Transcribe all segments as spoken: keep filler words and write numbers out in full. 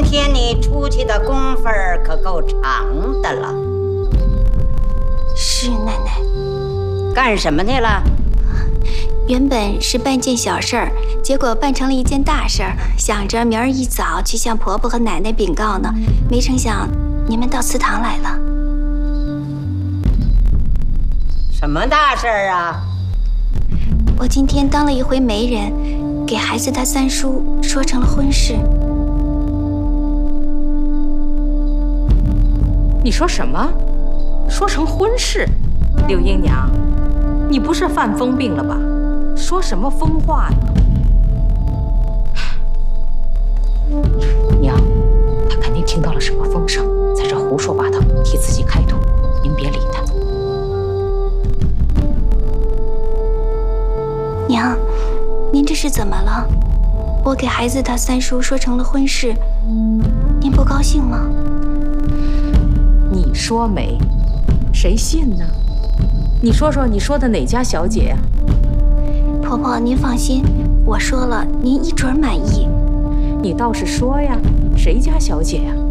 天你出去的功夫儿可够长的了。 是奶奶。 干什么去了？ 原本是办件小事儿，结果办成了一件大事儿，想着明儿一早去向婆婆和奶奶禀告呢，没成想你们到祠堂来了。 什么大事儿啊？ 我今天当了一回媒人，给孩子他三叔说成了婚事。 你说什么？说成婚事？柳英娘，你不是犯疯病了吧？说什么疯话呀？娘，他肯定听到了什么风声，在这胡说八道，替自己开脱。您别理他。 娘，您这是怎么了？我给孩子他三叔说成了婚事，您不高兴吗？ 你说没，谁信呢？你说说，你说的哪家小姐呀？ 婆婆，您放心，我说了，您一准满意。 你倒是说呀，谁家小姐呀？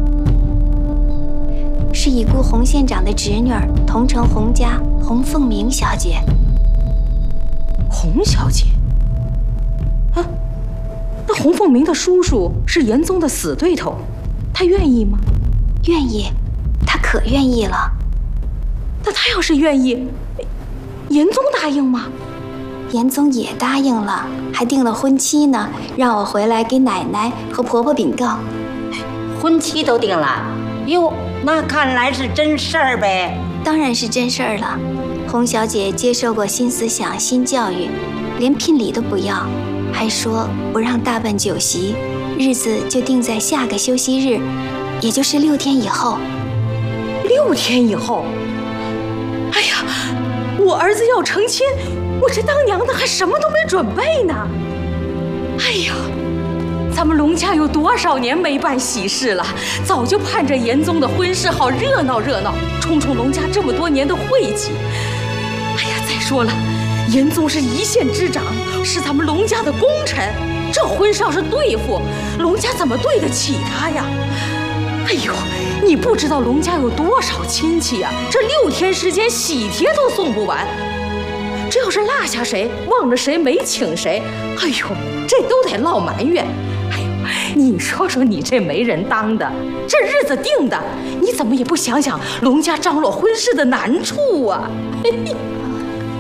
是已故洪县长的侄女儿，同城洪家洪凤鸣小姐。 洪小姐？啊，那洪凤鸣的叔叔是严宗的死对头，他愿意吗？ 愿意，他可愿意了。 那他要是愿意，严宗答应吗？ 严宗也答应了，还定了婚期呢，让我回来给奶奶和婆婆禀告。 婚期都定了？哟，那看来是真事儿呗。 当然是真事儿了。洪小姐接受过新思想、新教育，连聘礼都不要，还说不让大办酒席，日子就定在下个休息日，也就是六天以后。 六天以后？哎呀，我儿子要成亲，我这当娘的还什么都没准备呢。哎呀，咱们龙家有多少年没办喜事了，早就盼着严宗的婚事好热闹热闹，冲冲龙家这么多年的晦气。哎呀，再说了，严宗是一县之长，是咱们龙家的功臣，这婚事要是对付，龙家怎么对得起他呀？哎呦，你不知道龙家有多少亲戚呀，这六天时间喜帖都送不完。这要是落下谁，忘了谁，没请谁，哎呦，这都得落埋怨。哎呦，你说说你这媒人当的，这日子定的，你怎么也不想想龙家张罗婚事的难处啊？嘿嘿